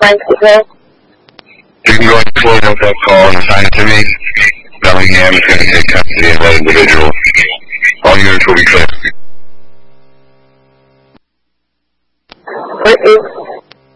Francisco. You can go ahead and close up that call and assign it to me. Bellingham is going to take custody of that individual. All units will be clear. What is